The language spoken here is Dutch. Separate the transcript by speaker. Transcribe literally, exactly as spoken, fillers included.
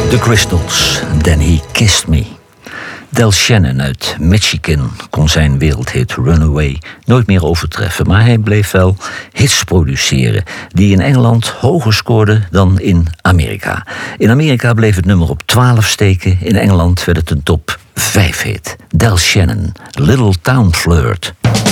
Speaker 1: The Crystals, Then He Kissed Me. Del Shannon uit Michigan kon zijn wereldhit Runaway nooit meer overtreffen, maar hij bleef wel hits produceren die in Engeland hoger scoorden dan in Amerika. In Amerika bleef het nummer op twaalf steken, in Engeland werd het een top vijf hit. Del Shannon, Little Town Flirt.